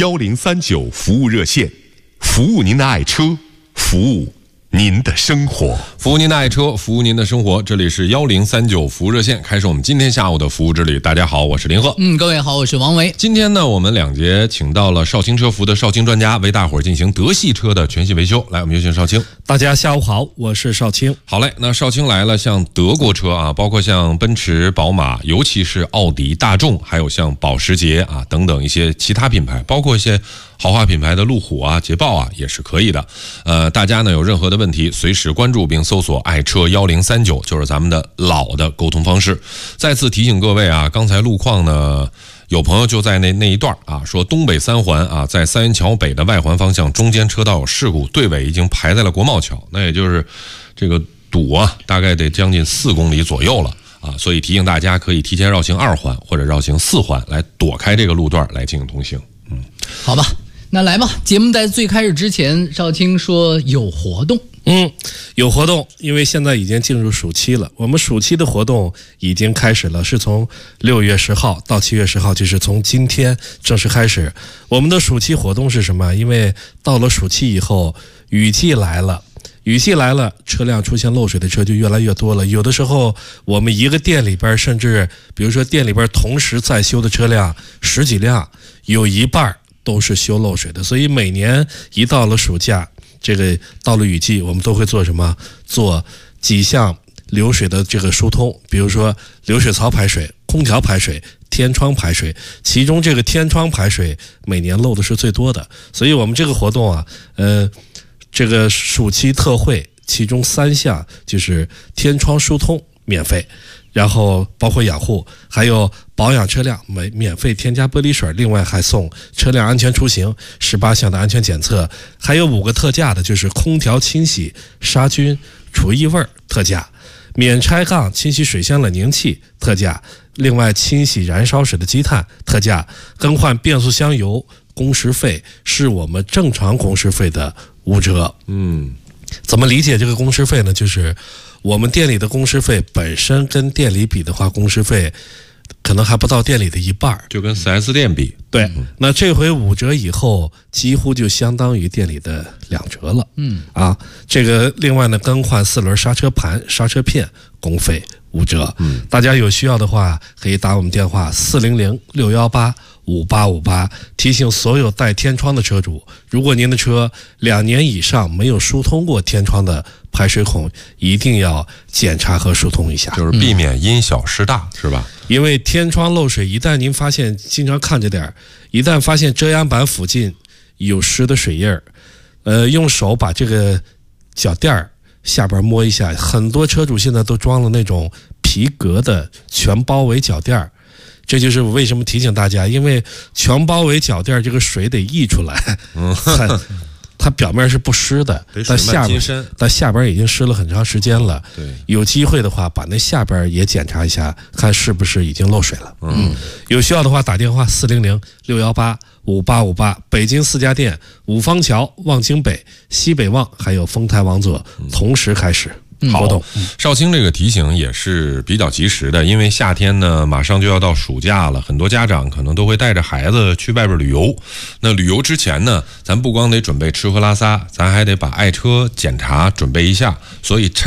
1039服务热线，服务您的爱车，服务您的生活， 服务您的爱车，服务您的生活。这里是1039服务热线，开始我们今天下午的服务之旅。大家好，我是林鹤。 各位好，我是王维。 今天呢，我们两节请到了少卿车服的少卿专家，为大伙儿进行德系车的全系维修。来，我们有请少卿。 大家下午好，我是少卿。 好嘞，那少卿来了，像德国车啊，包括像奔驰、宝马，尤其是奥迪、大众，还有像保时捷啊等等一些其他品牌，包括一些豪华品牌的路虎啊、捷豹啊，也是可以的。大家呢有任何的问题，随时关注并搜索爱车1039，就是咱们的老的沟通方式。再次提醒各位啊，刚才路况呢，有朋友就在那一段啊，说东北三环啊，在三元桥北的外环方向中间车道有事故，队尾已经排在了国贸桥，那也就是这个堵啊，大概得将近4公里左右了。所以提醒大家可以提前绕行2环或者绕行4环来躲开这个路段来进行通行。 好吧，那来吧，节目在最开始之前，少卿说有活动。 有活动，因为现在已经进入暑期了，我们暑期的活动已经开始了，是从6月10号到7月10号，就是从今天正式开始。我们的暑期活动是什么？因为到了暑期以后，雨季来了，车辆出现漏水的车就越来越多了。有的时候我们一个店里边，甚至比如说店里边同时在修的车辆10几辆，有一半都是修漏水的。所以每年一到了暑假，这个到了雨季，我们都会做什么？做几项流水的这个疏通，比如说流水槽排水、空调排水、天窗排水，其中这个天窗排水每年漏的是最多的。所以我们这个活动啊，这个暑期特惠，其中3项就是天窗疏通免费，然后包括养护，还有保养车辆免费添加玻璃水，另外还送车辆安全出行18项的安全检测，还有5个特价的，就是空调清洗、杀菌、除异味特价，免拆杠清洗水箱冷凝器特价，另外清洗燃烧时的积碳特价，更换变速箱油工时费是我们正常工时费的5折。怎么理解这个工时费呢？就是我们店里的工时费本身跟店里比的话，工时费可能还不到店里的一半， 就跟 4S 店比。 对，那这回5折以后，几乎就相当于店里的2折了。这个另外呢，更换4轮刹车盘、刹车片工费5折。大家有需要的话，可以打我们电话400-618-5858，提醒所有带天窗的车主，如果您的车2年以上没有疏通过天窗的排水孔，一定要检查和疏通一下， 就是避免因小失大，是吧？ 因为天窗漏水，一旦您发现，经常看着点，一旦发现遮阳板附近有湿的水印用手把这个脚垫下边摸一下，很多车主现在都装了那种皮革的全包围脚垫，这就是为什么提醒大家，因为全包围脚垫这个水得溢出来，它表面是不湿的，但下边已经湿了很长时间了。对，有机会的话，把那下边也检查一下，看是不是已经漏水了。有需要的话，打电话400-618-5858，北京4家店，五方桥、望京北、西北望还有丰台王佐同时开始活动。 少卿这个提醒也是比较及时的，因为夏天呢马上就要到暑假了，很多家长可能都会带着孩子去外边旅游。那旅游之前呢，咱不光得准备吃喝拉撒，咱还得把爱车检查准备一下，所以